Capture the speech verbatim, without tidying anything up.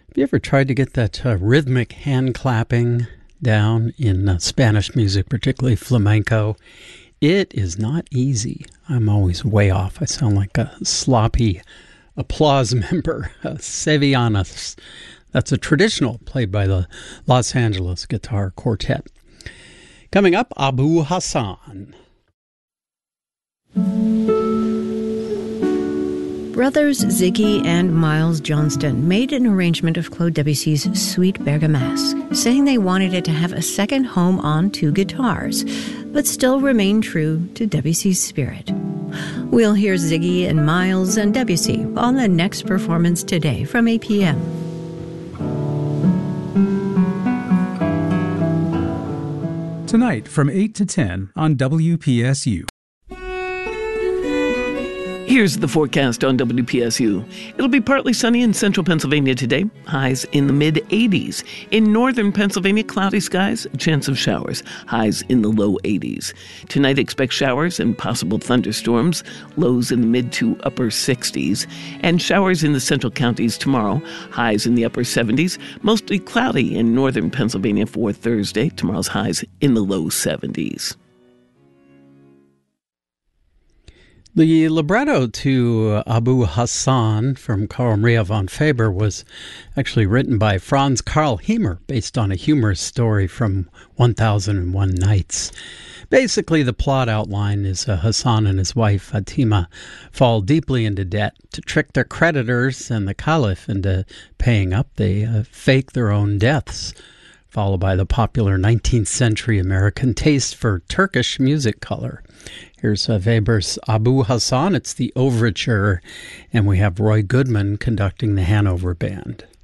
Have you ever tried to get that uh, rhythmic hand clapping down in uh, Spanish music, particularly flamenco? It is not easy. I'm always way off. I sound like a sloppy applause member, uh, Sevillanas. That's a traditional played by the Los Angeles Guitar Quartet. Coming up, Abu Hassan. Brothers Ziggy and Miles Johnston made an arrangement of Claude Debussy's Suite Bergamasque, saying they wanted it to have a second home on two guitars, but still remain true to Debussy's spirit. We'll hear Ziggy and Miles and Debussy on the next performance today from eight p.m. Tonight from eight to ten on W P S U. Here's the forecast on W P S U. It'll be partly sunny in central Pennsylvania today, highs in the mid eighties. In northern Pennsylvania, cloudy skies, a chance of showers, highs in the low eighties. Tonight, expect showers and possible thunderstorms, lows in the mid to upper sixties. And showers in the central counties tomorrow, highs in the upper seventies, mostly cloudy in northern Pennsylvania for Thursday. Tomorrow's highs in the low seventies. The libretto to Abu Hassan from Carl Maria von Faber was actually written by Franz Karl Hiemer, based on a humorous story from one thousand one Nights. Basically, the plot outline is uh, Hassan and his wife Fatima fall deeply into debt. To trick their creditors and the Caliph into paying up, they uh, fake their own deaths, followed by the popular nineteenth century American taste for Turkish music color. Here's uh, Weber's Abu Hassan. It's the overture, and we have Roy Goodman conducting the Hanover Band.